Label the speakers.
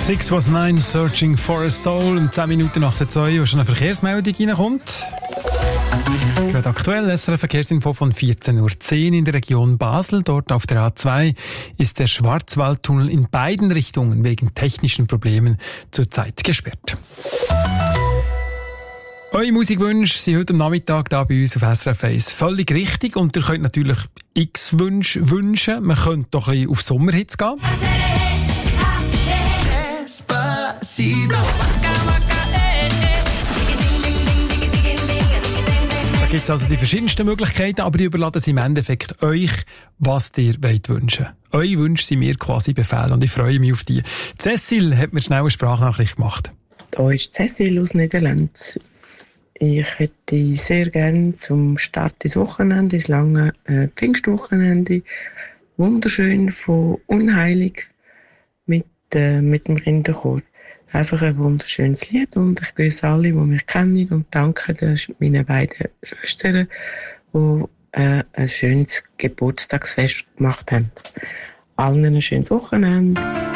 Speaker 1: 6 was 9, Searching for a Soul. Und 10 Minuten nach der 2, wo schon eine Verkehrsmeldung reinkommt. Gerade aktuell, SRF-Verkehrsinfo von 14:10 Uhr in der Region Basel. Dort auf der A2 ist der Schwarzwaldtunnel in beiden Richtungen wegen technischen Problemen zurzeit gesperrt. Eure Musikwünsche sind heute am Nachmittag da bei uns auf SRF 1 völlig richtig. Und ihr könnt natürlich x Wünsche wünschen. Man könnte doch ein bisschen auf Sommerhits gehen. Da gibt es also die verschiedensten Möglichkeiten, aber ich überlasse es im Endeffekt euch, was ihr wollt wünschen. Eure Wünsche sind mir quasi Befehl und ich freue mich auf die. Cecil hat mir schnell eine Sprachnachricht gemacht.
Speaker 2: Da ist Cecil aus Niederlanden. Ich hätte sehr gerne zum Start des Wochenende, das lange Pfingstwochenende, wunderschön von Unheilig mit dem Kinderchor. Einfach ein wunderschönes Lied und ich grüße alle, die mich kennen und danke meinen beiden Schwestern, die ein schönes Geburtstagsfest gemacht haben. Allen ein schönes Wochenende.